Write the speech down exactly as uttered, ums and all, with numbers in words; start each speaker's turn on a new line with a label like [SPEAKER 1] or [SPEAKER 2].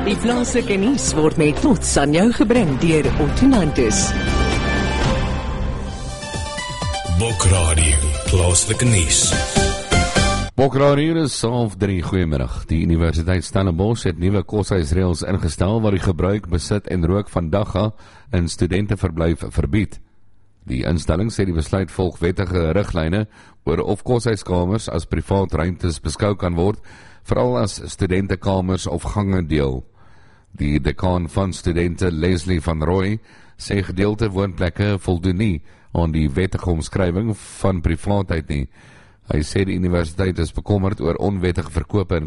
[SPEAKER 1] Die plaaslike nuus word met trots aan jou gebring deur Ottonantis.
[SPEAKER 2] Bokradio, plaaslike nuus.
[SPEAKER 3] Bokradio is half drie, goeiemiddag. Die Universiteit Stellenbosch het nuwe koshuisreëls ingestel waar die gebruik, besit en rook van dagga in studenteverblyf verbied. Die instelling sê die besluit volg wettige riglyne oor of koshuiskamers as privaat ruimtes beskou kan word, veral as studentekamers of gange deel. Die dekaan van studente Leslie van Roy sê gedeelte woonplekke voldoen nie aan die wettige omskrywing van privaatheid nie. Hy sê die universiteit is bekommerd oor onwettige verkope en